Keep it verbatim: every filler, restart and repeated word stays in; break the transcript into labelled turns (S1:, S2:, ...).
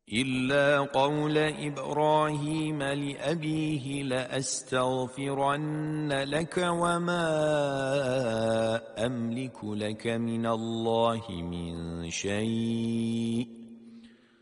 S1: إلا قول إبراهيم لأبيه لأستغفرن لك وما أملك لك من الله من شيء